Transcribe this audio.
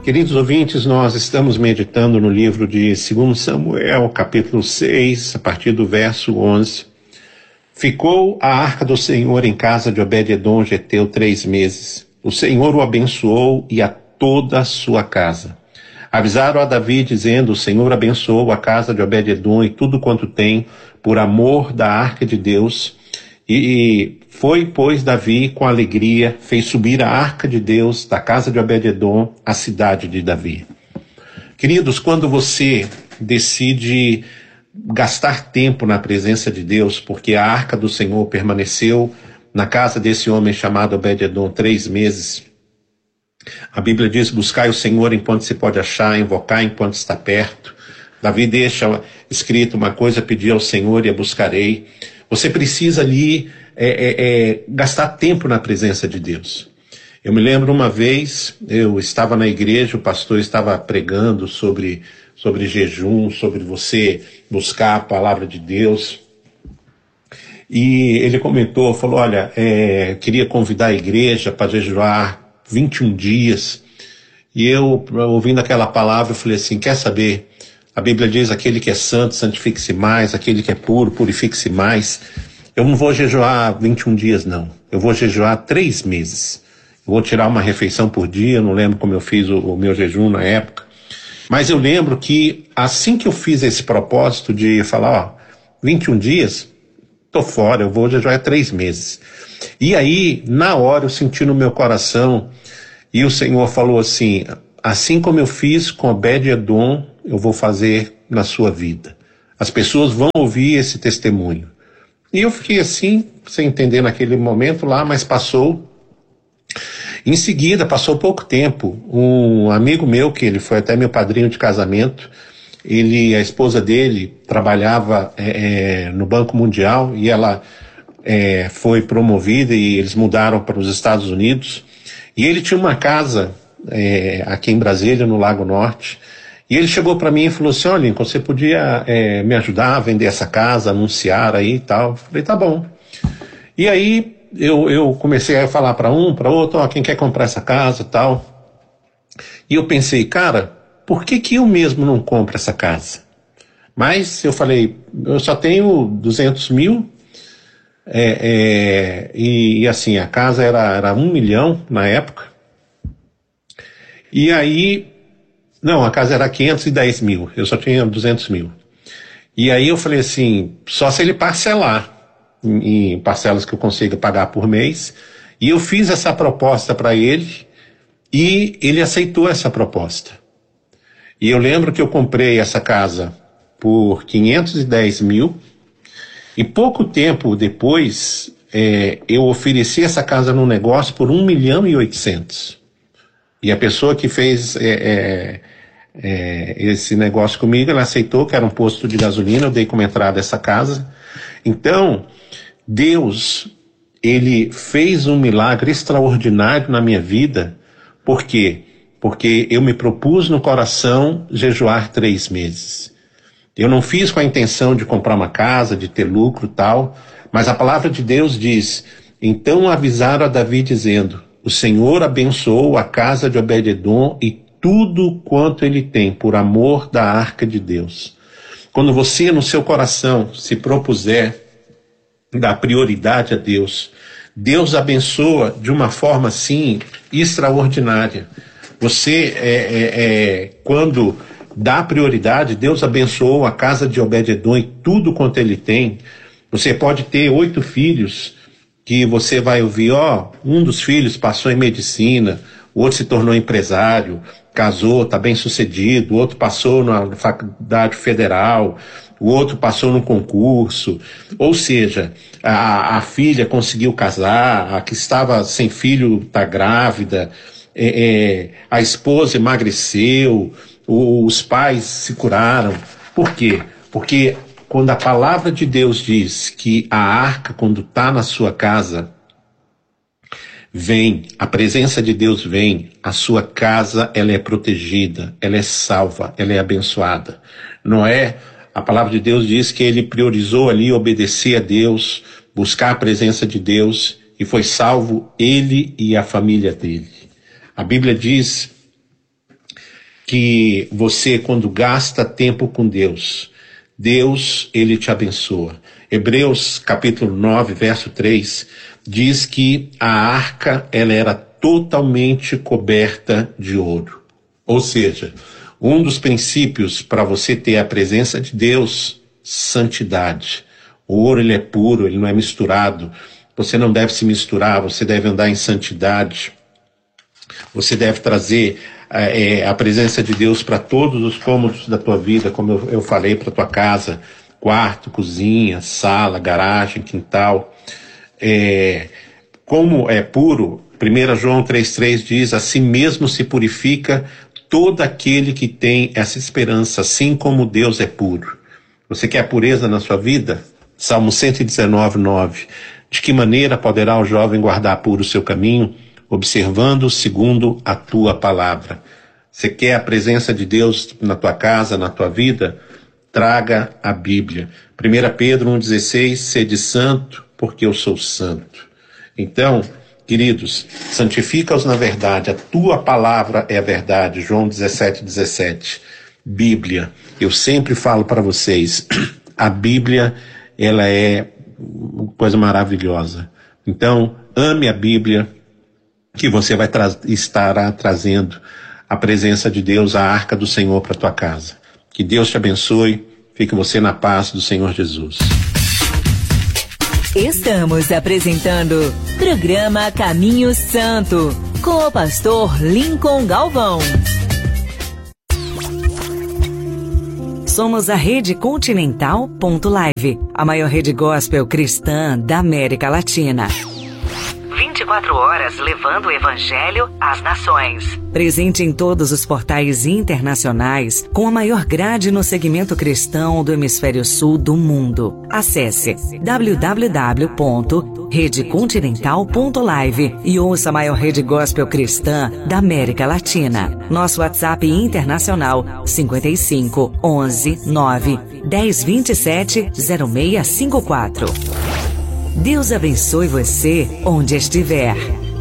Queridos ouvintes, nós estamos meditando no livro de 2 Samuel, capítulo 6, a partir do verso 11. Ficou a arca do Senhor em casa de Obed-edom geteu 3 meses. O Senhor o abençoou e a toda a sua casa. Avisaram a Davi, dizendo: o Senhor abençoou a casa de Obed-edom e tudo quanto tem, por amor da arca de Deus. E foi, pois, Davi com alegria, fez subir a arca de Deus da casa de Obed-edom à cidade de Davi. Queridos, quando você decide gastar tempo na presença de Deus, porque a arca do Senhor permaneceu na casa desse homem chamado Obed-edom 3 meses, a Bíblia diz: buscai o Senhor enquanto se pode achar, invocar enquanto está perto. Davi deixa escrito uma coisa: pedi ao Senhor e a buscarei. Você precisa ali gastar tempo na presença de Deus. Eu me lembro uma vez, eu estava na igreja, o pastor estava pregando sobre jejum, sobre você buscar a palavra de Deus. E ele comentou, falou: olha, queria convidar a igreja para jejuar 21 dias. E eu, ouvindo aquela palavra, eu falei assim: quer saber? A Bíblia diz: aquele que é santo, santifique-se mais, aquele que é puro, purifique-se mais. Eu não vou jejuar 21 dias, não. Eu vou jejuar 3 meses. Eu vou tirar uma refeição por dia, eu não lembro como eu fiz o meu jejum na época. Mas eu lembro que assim que eu fiz esse propósito de falar: 21 dias, tô fora, eu vou jejuar 3 meses. E aí, na hora, eu senti no meu coração, e o Senhor falou assim: assim como eu fiz com Obed-edom, eu vou fazer na sua vida. As pessoas vão ouvir esse testemunho. E eu fiquei assim, sem entender naquele momento lá, mas passou. Em seguida, passou pouco tempo, um amigo meu, que ele foi até meu padrinho de casamento, a esposa dele trabalhava no Banco Mundial, e ela foi promovida e eles mudaram para os Estados Unidos. E ele tinha uma casa aqui em Brasília, no Lago Norte. E ele chegou para mim e falou assim: olha, Lincoln, você podia me ajudar a vender essa casa, anunciar aí e tal? Eu falei: tá bom. E aí eu comecei a falar para um, para outro: ó, quem quer comprar essa casa e tal. E eu pensei: cara, por que eu mesmo não compro essa casa? Mas eu falei: eu só tenho 200 mil, e assim, a casa era 1 milhão na época. E aí, não, a casa era 510 mil, eu só tinha 200 mil. E aí eu falei assim: só se ele parcelar em parcelas que eu consiga pagar por mês. E eu fiz essa proposta para ele, e ele aceitou essa proposta. E eu lembro que eu comprei essa casa por 510 mil, e pouco tempo depois eu ofereci essa casa no negócio por 1 milhão e 800. E a pessoa que fez esse negócio comigo, ela aceitou, que era um posto de gasolina, eu dei como entrada essa casa. Então, Deus, ele fez um milagre extraordinário na minha vida. Por quê? Porque eu me propus no coração jejuar 3 meses. Eu não fiz com a intenção de comprar uma casa, de ter lucro e tal, mas a palavra de Deus diz: então avisaram a Davi dizendo: o Senhor abençoou a casa de Obed-edom e tudo quanto ele tem, por amor da arca de Deus. Quando você no seu coração se propuser dar prioridade a Deus, Deus abençoa de uma forma assim extraordinária. Você, quando dá prioridade, Deus abençoou a casa de Obed-edom e tudo quanto ele tem. Você pode ter 8 filhos, que você vai ouvir: ó, um dos filhos passou em medicina, o outro se tornou empresário, casou, está bem sucedido, o outro passou na faculdade federal, o outro passou no concurso. Ou seja, a filha conseguiu casar, a que estava sem filho está grávida, a esposa emagreceu, os pais se curaram. Por quê? Porque quando a palavra de Deus diz que a arca, quando está na sua casa, vem, a presença de Deus vem, a sua casa, ela é protegida, ela é salva, ela é abençoada. Noé, a palavra de Deus diz que ele priorizou ali obedecer a Deus, buscar a presença de Deus, e foi salvo ele e a família dele. A Bíblia diz que você, quando gasta tempo com Deus, Deus, Ele te abençoa. Hebreus capítulo 9, verso 3, diz que a arca, ela era totalmente coberta de ouro. Ou seja, um dos princípios para você ter a presença de Deus, santidade. O ouro, ele é puro, ele não é misturado. Você não deve se misturar, você deve andar em santidade. Você deve trazer a presença de Deus para todos os cômodos da tua vida, como eu falei, para tua casa, quarto, cozinha, sala, garagem, quintal. Como é puro, 1 João 3,3 diz, assim mesmo se purifica todo aquele que tem essa esperança, assim como Deus é puro. Você quer a pureza na sua vida? Salmo 119, 9. De que maneira poderá o jovem guardar puro o seu caminho? Observando segundo a tua palavra. Você quer a presença de Deus na tua casa, na tua vida? Traga a Bíblia. 1 Pedro 1,16, sede santo, porque eu sou santo. Então, queridos, santifica-os na verdade, a tua palavra é a verdade. João 17:17. Bíblia. Eu sempre falo para vocês, a Bíblia, ela é uma coisa maravilhosa. Então, ame a Bíblia, que você vai estará trazendo a presença de Deus, a arca do Senhor para a tua casa. Que Deus te abençoe, fique você na paz do Senhor Jesus. Estamos apresentando programa Caminho Santo, com o pastor Lincoln Galvão. Somos a Rede Continental.live, a maior rede gospel cristã da América Latina. 24 horas levando o Evangelho às nações. Presente em todos os portais internacionais, com a maior grade no segmento cristão do hemisfério sul do mundo. Acesse www.redecontinental.live e ouça a maior rede gospel cristã da América Latina. Nosso WhatsApp internacional 55 11 9 10 27 0654. Deus abençoe você onde estiver.